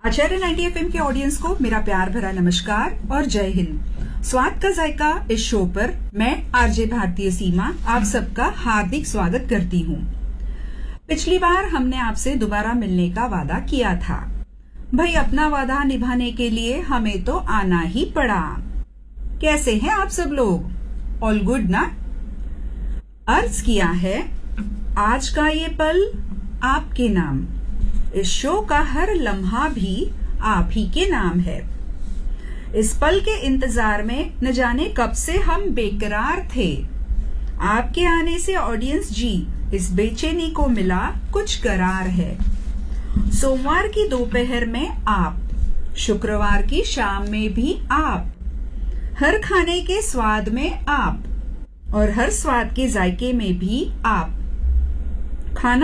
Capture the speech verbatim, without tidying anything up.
आचार्य ninety F M के audience को मेरा प्यार भरा नमस्कार और जय हिंद। स्वाद का जायका इस शो पर मैं आरजे भारतीय सीमा आप सबका हार्दिक स्वागत करती हूँ। पिछली बार हमने आपसे दोबारा मिलने का वादा किया था। भाई अपना वादा निभाने के लिए हमें तो आना ही पड़ा। कैसे हैं आप सब लोग? ऑल गुड ना? अर्ज किया है आज का ये पल आपके नाम। इस शो का हर लम्हा भी आप ही के नाम है। इस पल के इंतजार में न जाने कब से हम बेकरार थे। आपके आने से ऑडियंस जी इस बेचैनी को मिला कुछ करार है। सोमवार की दोपहर में आप, शुक्रवार की शाम में भी आप, हर खाने के स्वाद में आप और हर स्वाद के जायके में भी आप। खाना